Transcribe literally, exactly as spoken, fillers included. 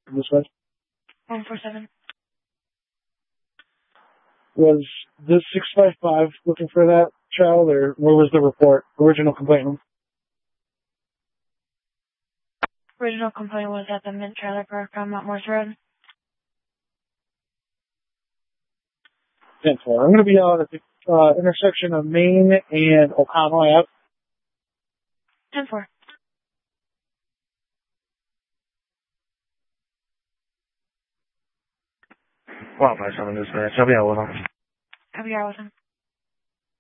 This was one four seven. was this six five five looking for that child, or where was the report? Original complaint. Original complaint was at the Mint Trailer Park on Mount Morris Road. ten four. I'm going to be out at the uh, intersection of Main and O'Connell Ave. ten four. Wildfire seven dispatch. I'll be out with him. I'll be out with him.